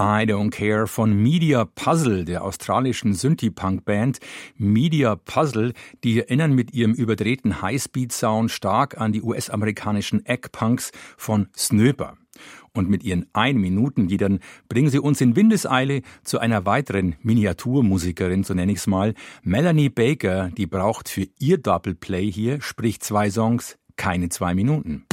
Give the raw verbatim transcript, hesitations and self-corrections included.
I Don't Care von Media Puzzle, der australischen Synthie-Punk-Band. Media Puzzle, die erinnern mit ihrem überdrehten Highspeed-Sound stark an die U S-amerikanischen Egg-Punks von Snöper. Und mit ihren Ein-Minuten-Liedern bringen sie uns in Windeseile zu einer weiteren Miniaturmusikerin, so nenne ich es mal. Melanie Baker, die braucht für ihr Doppelplay hier, sprich zwei Songs, keine zwei Minuten.